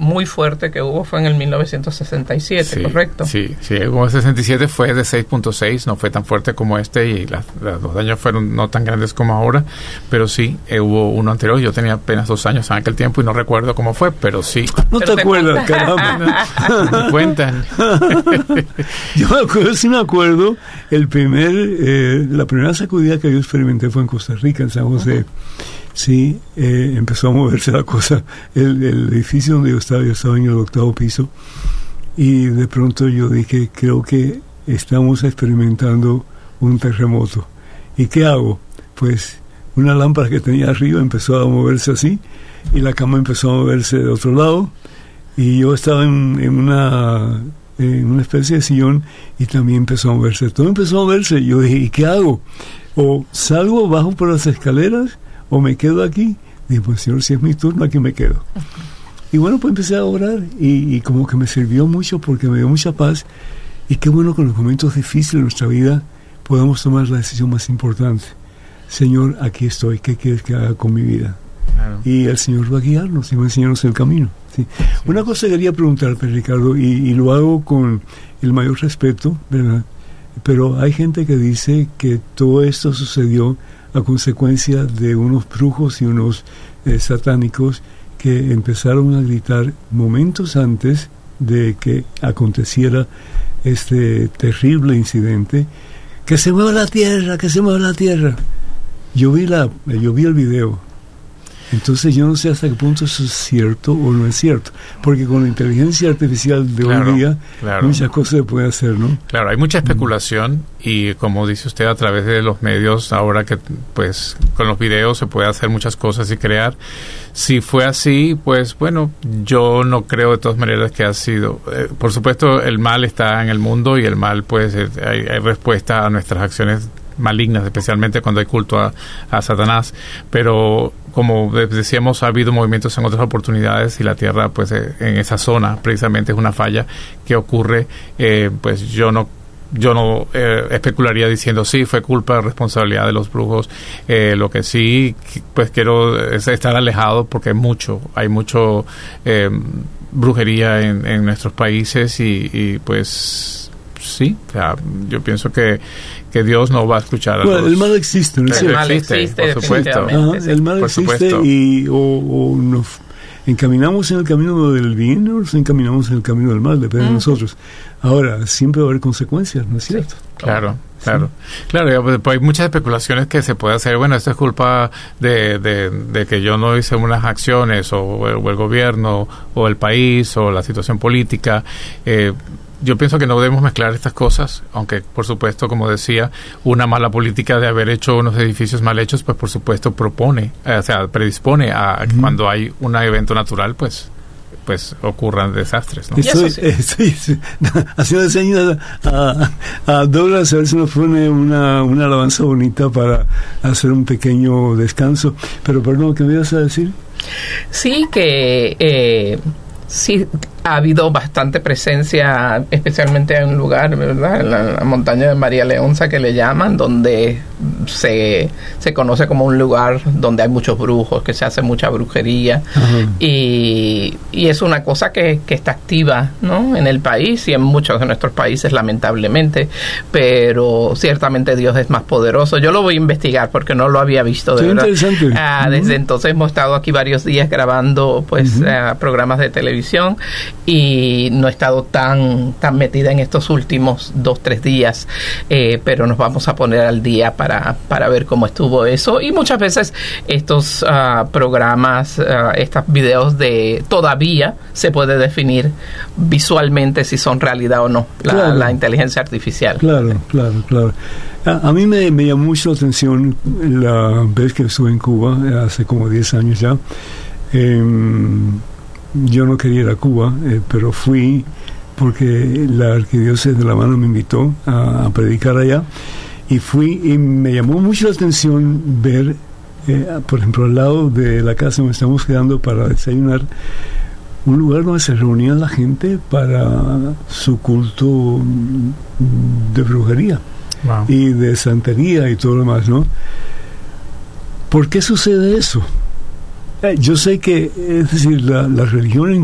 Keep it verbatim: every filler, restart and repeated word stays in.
muy fuerte que hubo fue en el mil novecientos sesenta y siete, sí, ¿correcto? Sí, sí, el sesenta y siete fue de seis punto seis, no fue tan fuerte como este y las, las, los daños fueron no tan grandes como ahora, pero sí, eh, hubo uno anterior. Yo tenía apenas dos años en aquel tiempo y no recuerdo cómo fue, pero sí. No pero te acuerdas, caramba. Me cuentan. Yo me acuerdo, sí me acuerdo, el primer, eh, la primera sacudida que yo experimenté fue en Costa Rica, en San José. Uh-huh. Sí, eh, empezó a moverse la cosa. El, el edificio donde yo estaba, yo estaba en el octavo piso, y de pronto yo dije, creo que estamos experimentando un terremoto. ¿Y qué hago? Pues una lámpara que tenía arriba empezó a moverse así, y la cama empezó a moverse de otro lado, y yo estaba en, en una en una especie de sillón, y también empezó a moverse. Todo empezó a moverse, y yo dije, ¿y qué hago? O salgo, bajo por las escaleras, o me quedo aquí. Dije, pues Señor, si es mi turno, aquí me quedo. Y bueno, pues empecé a orar, y, y como que me sirvió mucho, porque me dio mucha paz. Y qué bueno que en los momentos difíciles de nuestra vida podamos tomar la decisión más importante. Señor, aquí estoy, ¿qué quieres que haga con mi vida? Claro. Y el Señor va a guiarnos y va a enseñarnos el camino. ¿Sí? Sí. Una cosa quería preguntarte, Ricardo, y, y lo hago con el mayor respeto, ¿verdad? Pero hay gente que dice que todo esto sucedió a consecuencia de unos brujos y unos eh, satánicos que empezaron a gritar momentos antes de que aconteciera este terrible incidente, que se mueva la tierra, que se mueva la tierra. Yo vi la, yo vi el video. Entonces yo no sé hasta qué punto eso es cierto o no es cierto, porque con la inteligencia artificial de claro, hoy día claro. muchas cosas se pueden hacer, ¿no? Claro, hay mucha especulación mm. y como dice usted, a través de los medios, ahora que pues con los videos se puede hacer muchas cosas y crear. Si fue así, pues bueno, yo no creo de todas maneras que ha sido. Eh, por supuesto, el mal está en el mundo y el mal, pues eh, hay, hay respuesta a nuestras acciones malignas, especialmente cuando hay culto a, a Satanás, pero como decíamos, ha habido movimientos en otras oportunidades y la tierra, pues eh, en esa zona precisamente es una falla que ocurre. Eh, pues yo no yo no eh, especularía diciendo sí, fue culpa, responsabilidad de los brujos. Eh, lo que sí, pues quiero es estar alejado, porque hay mucho, hay mucho eh, brujería en, en nuestros países y, y pues sí, o sea, yo pienso que que Dios no va a escuchar a bueno, los... el mal existe, ¿no es el cierto? mal existe, por supuesto. Ajá, el mal por existe supuesto. Y o, o nos encaminamos en el camino del bien o nos encaminamos en el camino del mal, depende mm. de nosotros. Ahora, siempre va a haber consecuencias, ¿no es cierto? Sí, claro. Claro, sí. claro, pues, hay muchas especulaciones que se puede hacer. Bueno, esto es culpa de, de, de que yo no hice unas acciones, o, o el gobierno, o el país, o la situación política. Eh, yo pienso que no debemos mezclar estas cosas, aunque por supuesto, como decía, una mala política de haber hecho unos edificios mal hechos, pues por supuesto propone, eh, o sea, predispone a mm. cuando hay un evento natural, pues pues ocurran desastres, ¿no? Estoy, sí. estoy haciendo señas a, a Douglas a ver si nos pone una, una alabanza bonita para hacer un pequeño descanso. Pero perdón, ¿qué me ibas a decir? Sí, que eh, sí ha habido bastante presencia, especialmente en un lugar, ¿verdad?, en la, la montaña de María Leonza, que le llaman, donde se, se conoce como un lugar donde hay muchos brujos, que se hace mucha brujería. Uh-huh. y, y es una cosa que, que está activa, ¿no?, en el país y en muchos de nuestros países, lamentablemente, pero ciertamente Dios es más poderoso. Yo lo voy a investigar porque no lo había visto, de sí, verdad. Interesante. Uh, desde uh-huh. entonces hemos estado aquí varios días grabando pues uh-huh. uh, programas de televisión, y no he estado tan tan metida en estos últimos dos, tres días, eh, pero nos vamos a poner al día para, para ver cómo estuvo eso. Y muchas veces estos uh, programas, uh, estos videos de todavía se puede definir visualmente si son realidad o no, la, claro. la inteligencia artificial. Claro, claro, claro. A, a mí me, me llamó mucho la atención la vez que estuve en Cuba, hace como diez años ya. Eh, Yo no quería ir a Cuba, eh, pero fui porque la arquidiócesis de La Habana me invitó a, a predicar allá, y fui y me llamó mucho la atención ver, eh, por ejemplo, al lado de la casa donde estamos quedando para desayunar, un lugar donde se reunía la gente para su culto de brujería. Wow. Y de santería y todo lo demás, ¿no? ¿Por qué sucede eso? Yo sé que, es decir, la, la religión en